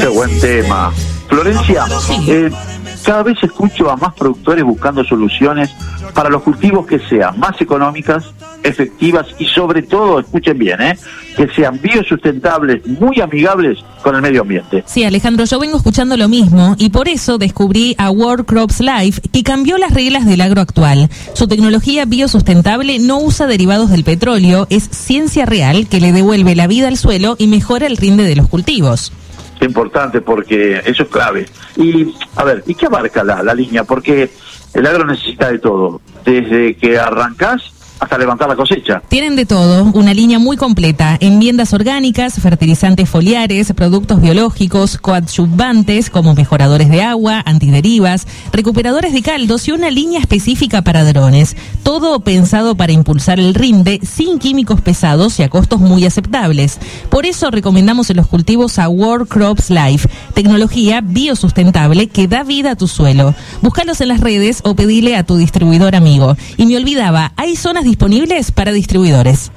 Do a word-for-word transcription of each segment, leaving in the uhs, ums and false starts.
Qué buen tema. Florencia, Sí. eh, cada vez escucho a más productores buscando soluciones para los cultivos que sean más económicas, efectivas y sobre todo, escuchen bien, ¿eh? que sean biosustentables, muy amigables con el medio ambiente. Sí, Alejandro, yo vengo escuchando lo mismo y por eso descubrí a World Crops Life, que cambió las reglas del agro actual. Su tecnología biosustentable no usa derivados del petróleo, es ciencia real que le devuelve la vida al suelo y mejora el rinde de los cultivos. Es importante porque eso es clave. Y, a ver, ¿y qué abarca la, la línea? Porque el agro necesita de todo, desde que arrancás hasta levantar la cosecha. Tienen de todo, una línea muy completa, enmiendas orgánicas, fertilizantes foliares, productos biológicos, coadyuvantes como mejoradores de agua, antiderivas, recuperadores de caldos y una línea específica para drones. Todo pensado para impulsar el rinde sin químicos pesados y a costos muy aceptables. Por eso recomendamos en los cultivos a World Crops Life, tecnología biosustentable que da vida a tu suelo. Búscalos en las redes o pedile a tu distribuidor amigo. Y me olvidaba, hay zonas disponibles para distribuidores.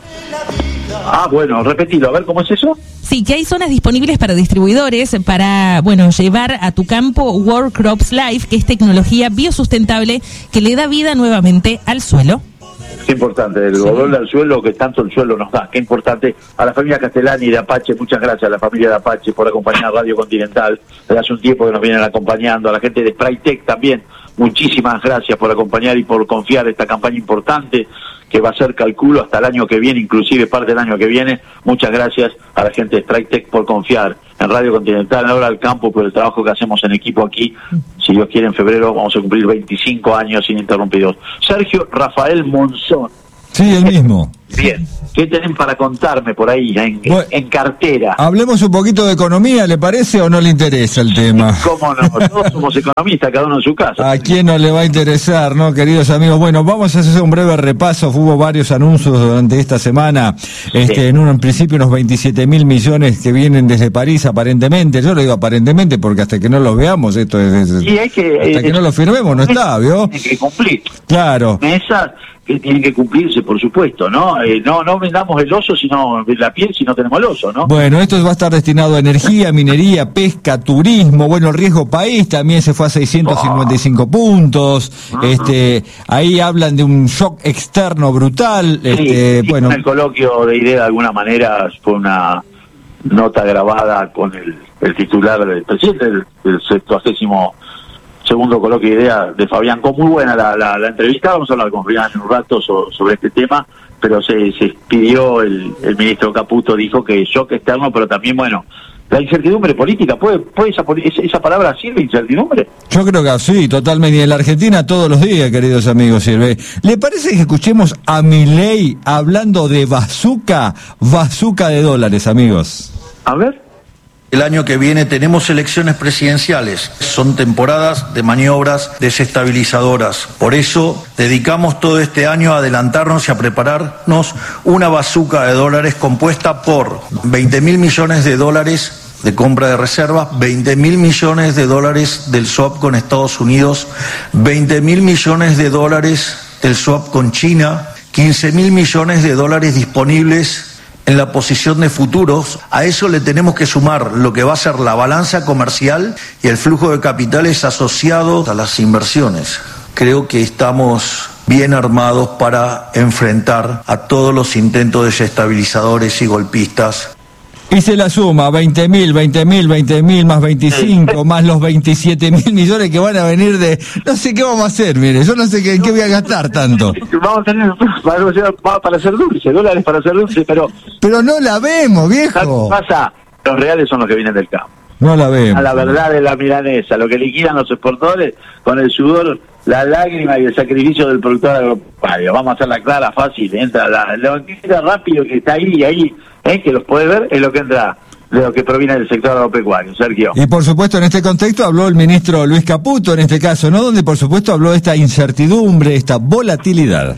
Ah, bueno, repetido, a ver, ¿cómo es eso? Sí, que hay zonas disponibles para distribuidores para, bueno, llevar a tu campo World Crops Life, que es tecnología biosustentable que le da vida nuevamente al suelo. Qué importante, el gobierno al suelo que tanto el suelo nos da. Qué importante. A la familia Castellani de Apache, muchas gracias a la familia de Apache por acompañar a Radio Continental. Desde hace un tiempo que nos vienen acompañando. A la gente de Spraytec también, muchísimas gracias por acompañar y por confiar esta campaña importante que va a ser, calculo, hasta el año que viene, inclusive parte del año que viene. Muchas gracias a la gente de Spraytec por confiar en Radio Continental, en Hora del Campo, por el trabajo que hacemos en equipo aquí. Si Dios quiere, en febrero vamos a cumplir veinticinco años ininterrumpidos. Sergio Rafael Monzón. Sí, el mismo. Bien, ¿qué tienen para contarme por ahí en, Bueno, en cartera? Hablemos un poquito de economía, ¿le parece o no le interesa el tema? ¿Cómo no? Todos somos economistas, cada uno en su casa. ¿A quién no le va a interesar, no, queridos amigos? Bueno, vamos a hacer un breve repaso. Hubo varios anuncios durante esta semana. Este, Sí. En un en principio unos veintisiete mil millones que vienen desde París, aparentemente. Yo lo digo aparentemente porque hasta que no los veamos, esto es, es- Y hay que, hasta eh, que no lo firmemos no está, ¿vio? Tienen que cumplir. Claro. Mesas que tienen que cumplirse, por supuesto, ¿no? Eh, no no vendamos el oso, sino la piel, si no tenemos el oso, ¿no? Bueno, esto va a estar destinado a energía, minería, pesca, turismo. Bueno, el riesgo país también se fue a seiscientos cincuenta y cinco puntos. Este, ahí hablan de un shock externo brutal. Sí, Este, sí, bueno, en el coloquio de idea de alguna manera fue una nota grabada con el, el titular del presidente del, del sexagésimo segundo coloquio de idea de Fabián. Con muy buena la, la, la entrevista, vamos a hablar con Fabián en un rato so, sobre este tema, pero se, se pidió, el, el ministro Caputo dijo que shock externo, pero también, bueno, la incertidumbre política. ¿Puede, puede esa, esa, esa palabra sirve, incertidumbre? yo creo que sí, totalmente. Y en la Argentina todos los días, queridos amigos, sirve. ¿Le parece que escuchemos a Milei hablando de bazooka, bazooka de dólares, amigos? A ver. El año que viene tenemos elecciones presidenciales. Son temporadas de maniobras desestabilizadoras. Por eso dedicamos todo este año a adelantarnos y a prepararnos una bazuca de dólares compuesta por veinte mil millones de dólares de compra de reservas, veinte mil millones de dólares del swap con Estados Unidos, veinte mil millones de dólares del swap con China, quince mil millones de dólares disponibles en la posición de futuros. A eso le tenemos que sumar lo que va a ser la balanza comercial y el flujo de capitales asociado a las inversiones. Creo que estamos bien armados para enfrentar a todos los intentos desestabilizadores y golpistas. Y se la suma, veinte mil, veinte mil, veinte mil, más veinticinco, más los veintisiete mil millones que van a venir de... No sé qué vamos a hacer, mire, yo no sé qué, qué voy a gastar tanto. Vamos a tener para, para hacer dulce, dólares para hacer dulce, pero... Pero no la vemos, ¿Qué viejo. pasa? Los reales son los que vienen del campo. No la vemos. A la verdad de la milanesa, lo que liquidan los exportadores con el sudor, la lágrima y el sacrificio del productor agropecuario. Vamos a hacerla clara, fácil. Entra la, lo que entra rápido, que está ahí, ahí, ¿eh? que los puede ver, es lo que entra de lo que proviene del sector agropecuario. Sergio. Y por supuesto en este contexto habló el ministro Luis Caputo, en este caso, ¿no? Donde por supuesto habló de esta incertidumbre, esta volatilidad.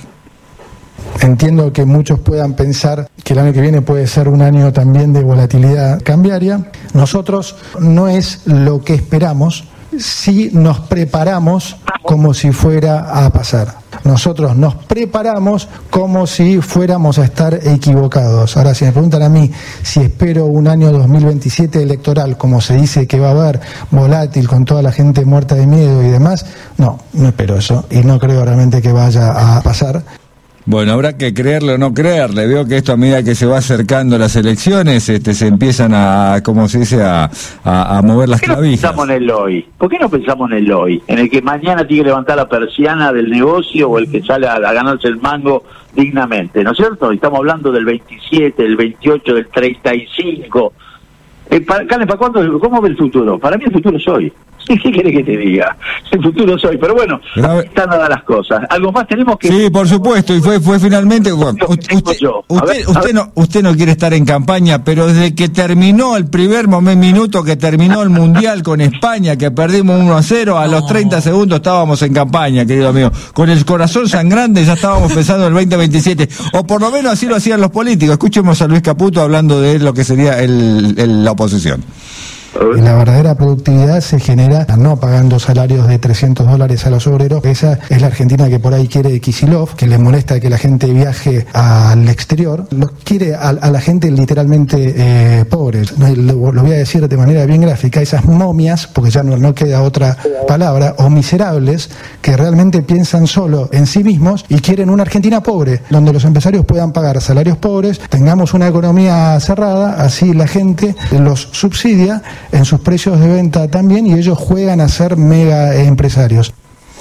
Entiendo que muchos puedan pensar que el año que viene puede ser un año también de volatilidad cambiaria. Nosotros no es lo que esperamos si nos preparamos como si fuera a pasar. nosotros nos preparamos como si fuéramos a estar equivocados. Ahora, si me preguntan a mí si espero un año dos mil veintisiete electoral, como se dice que va a haber, volátil, con toda la gente muerta de miedo y demás, no, no espero eso y no creo realmente que vaya a pasar. Bueno, habrá que creerle o no creerle. Veo que esto, a medida que se va acercando las elecciones, este, se empiezan a, como se dice, a, a, a mover las ¿Por qué no clavijas. pensamos en el hoy? ¿Por qué no pensamos en el hoy? En el que mañana tiene que levantar la persiana del negocio o el que sale a, a ganarse el mango dignamente, ¿no es cierto? Estamos hablando del veintisiete, del veintiocho, del treinta y cinco. Eh, para, Carmen, ¿para cuándo? ¿Cómo ve el futuro? Para mí el futuro es hoy. ¿Qué querés que te diga? El futuro es hoy. Pero bueno, Grave. están dadas las cosas. ¿Algo más tenemos que...? Sí, por supuesto, y fue fue finalmente... Bueno, usted, usted, usted, usted, no, usted no quiere estar en campaña, pero desde que terminó el primer momento, minuto que terminó el Mundial con España, que perdimos uno a cero, a los treinta segundos estábamos en campaña, querido amigo. Con el corazón sangrante ya estábamos pensando en el veinte veintisiete. O por lo menos así lo hacían los políticos. Escuchemos a Luis Caputo hablando de lo que sería el, el, la oposición. Y la verdadera productividad se genera no pagando salarios de trescientos dólares a los obreros. Esa es la Argentina que por ahí quiere Kicillof, que le molesta que la gente viaje al exterior. Los quiere a, a la gente literalmente eh, pobre. Lo, lo voy a decir de manera bien gráfica. Esas momias, porque ya no, no queda otra palabra, o miserables, que realmente piensan solo en sí mismos y quieren una Argentina pobre, donde los empresarios puedan pagar salarios pobres, tengamos una economía cerrada, así la gente los subsidia en sus precios de venta también y ellos juegan a ser mega empresarios.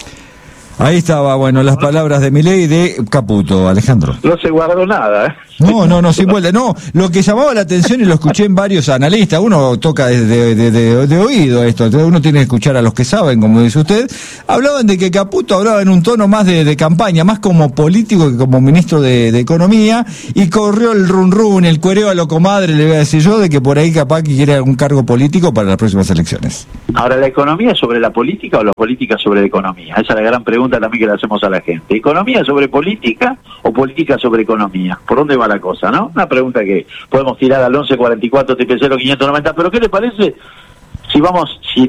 Ahí estaba, bueno, las palabras de Milei y de Caputo, Alejandro. No se guardó nada, ¿eh? No, no, no, sin vuelta. No, lo que llamaba la atención y lo escuché en varios analistas, uno toca de, de, de, de, de oído esto, uno tiene que escuchar a los que saben, como dice usted, hablaban de que Caputo hablaba en un tono más de, de campaña, más como político que como ministro de, de Economía, y corrió el run run, el cuereo a lo comadre, le voy a decir yo, de que por ahí capaz que quiere algún cargo político para las próximas elecciones. Ahora, ¿la economía sobre la política o la política sobre la economía? Esa es la gran pregunta también que le hacemos a la gente. ¿Economía sobre política o política sobre economía? ¿Por dónde va la cosa, no? Una pregunta que podemos tirar al once cuarenta y cuatro T P cero quinientos noventa, pero ¿qué le parece si vamos, si